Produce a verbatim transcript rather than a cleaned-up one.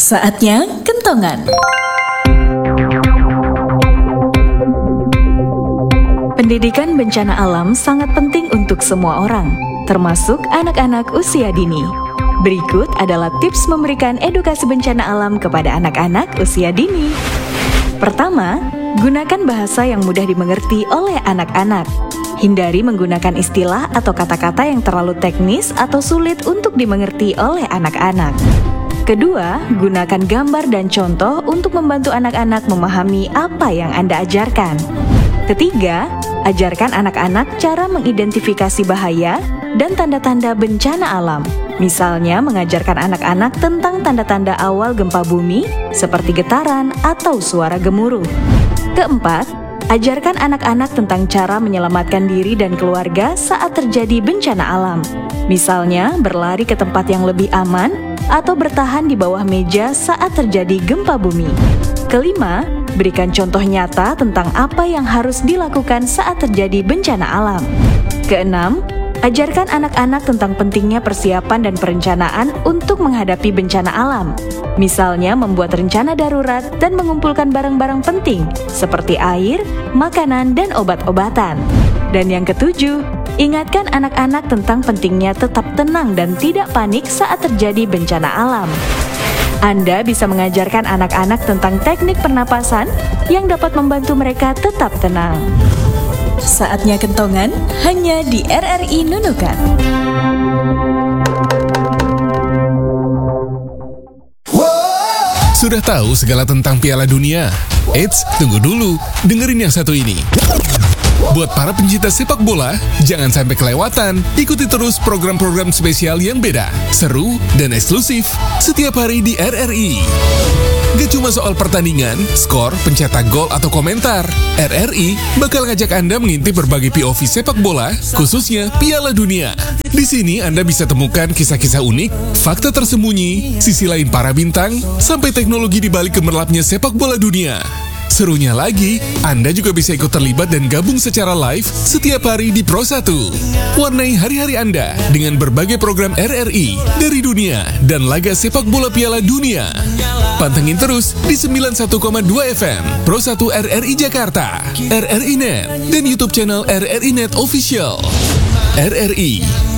Saatnya kentongan. Pendidikan bencana alam sangat penting untuk semua orang, termasuk anak-anak usia dini. Berikut adalah tips memberikan edukasi bencana alam kepada anak-anak usia dini. Pertama, gunakan bahasa yang mudah dimengerti oleh anak-anak. Hindari menggunakan istilah atau kata-kata yang terlalu teknis atau sulit untuk dimengerti oleh anak-anak. Kedua, gunakan gambar dan contoh untuk membantu anak-anak memahami apa yang Anda ajarkan. Ketiga, ajarkan anak-anak cara mengidentifikasi bahaya dan tanda-tanda bencana alam. Misalnya, mengajarkan anak-anak tentang tanda-tanda awal gempa bumi seperti getaran atau suara gemuruh. Keempat, ajarkan anak-anak tentang cara menyelamatkan diri dan keluarga saat terjadi bencana alam. Misalnya, berlari ke tempat yang lebih aman atau bertahan di bawah meja saat terjadi gempa bumi. Kelima, berikan contoh nyata tentang apa yang harus dilakukan saat terjadi bencana alam. Keenam, ajarkan anak-anak tentang pentingnya persiapan dan perencanaan untuk menghadapi bencana alam. Misalnya membuat rencana darurat dan mengumpulkan barang-barang penting seperti air, makanan, dan obat-obatan. Dan yang ketujuh, ingatkan anak-anak tentang pentingnya tetap tenang dan tidak panik saat terjadi bencana alam. Anda bisa mengajarkan anak-anak tentang teknik pernapasan yang dapat membantu mereka tetap tenang. Saatnya kentongan hanya di R R I Nunukan. Sudah tahu segala tentang Piala Dunia? Eits, tunggu dulu, dengerin yang satu ini. Buat para pencinta sepak bola, jangan sampai kelewatan. Ikuti terus program-program spesial yang beda, seru, dan eksklusif setiap hari di R R I. Gak cuma soal pertandingan, skor, pencetak gol, atau komentar. R R I bakal ngajak Anda mengintip berbagai P O V sepak bola, khususnya Piala Dunia. Di sini Anda bisa temukan kisah-kisah unik, fakta tersembunyi, sisi lain para bintang, sampai teknologi di balik gemerlapnya sepak bola dunia. Serunya lagi, Anda juga bisa ikut terlibat dan gabung secara live setiap hari di Pro satu. Warnai hari-hari Anda dengan berbagai program R R I dari dunia dan laga sepak bola Piala Dunia. Pantengin terus di sembilan puluh satu koma dua F M Pro satu R R I Jakarta, R R I Net, dan YouTube channel R R I Net Official. R R I